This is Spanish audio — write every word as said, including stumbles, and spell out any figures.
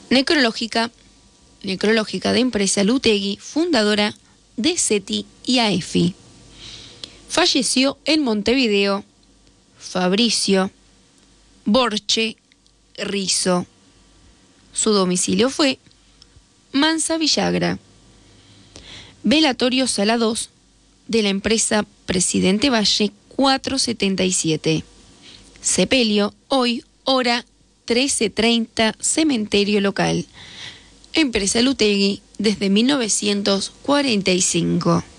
Necrológica, necrológica de empresa Lutegui, fundadora de SETI y A E F I. Falleció en Montevideo Fabricio Borche Rizo. Su domicilio fue Mansa Villagra. Velatorio Sala dos de la empresa Presidente Valle cuatrocientos setenta y siete. Sepelio, hoy, hora trece treinta, cementerio local. Empresa Lutegui desde mil novecientos cuarenta y cinco.